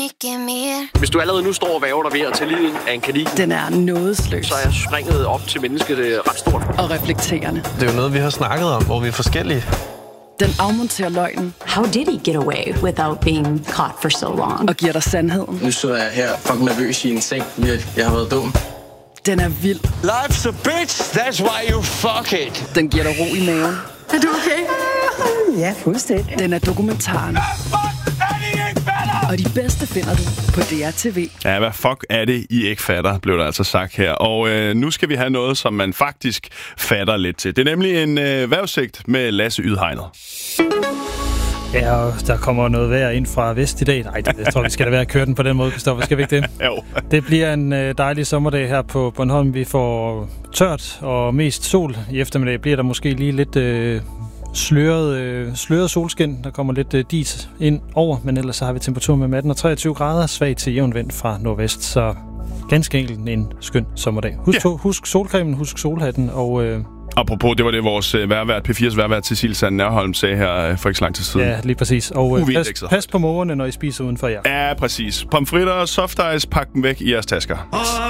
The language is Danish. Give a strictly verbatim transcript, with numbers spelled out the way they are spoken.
mycket mer. Hvis du allerede nu står og væver dig ved at tage livet af en kanin, Den er nådesløs så er springet op til mennesket øh, ret stort. og reflekterende. Det er jo noget, vi har snakket om, hvor vi er forskellige. Den afmonterer løgnen How did he get away without being caught for so long? og giver dig sandheden. Nu sidder jeg her fucking nervøs i en seng. Jeg, jeg har været dum. Den er vild. Life's a bitch, that's why you fuck it. Den giver dig ro i maven. Er du okay? Ja, fuldstændig. Den er dokumentaren. Og de bedste finder du på D R T V. Ja, hvad fuck er det, I ikke fatter, blev der altså sagt her. Og øh, nu skal vi have noget, som man faktisk fatter lidt til. Det er nemlig en øh, vejrudsigt med Lasse Ydhegnet. Ja, og der kommer noget vejr ind fra vest i dag. Nej, det, jeg tror, vi skal da være at køre den på den måde, Kristoffer. Skal vi ikke det? Jo. Det bliver en øh, dejlig sommerdag her på Bornholm. Vi får tørt og mest sol. I eftermiddag bliver der måske lige lidt øh, sløret, øh, sløret solskin. Der kommer lidt øh, dis ind over, men ellers så har vi temperatur med atten og treogtyve grader. Svag til jævn vind fra nordvest, så ganske enkelt en skøn sommerdag. Husk, ja. husk solcremen, husk solhatten og... Øh, Apropos, det var det, vores øh, værvært, P fires værvært, Cecilie Sand Nørholm, sagde her øh, for ikke så lang tid siden. Ja, lige præcis. Og øh, pas, U V-indekset. pas på mågerne, når I spiser uden for jer. Ja, præcis. Pomfritter og soft ice, pak dem væk i jeres tasker.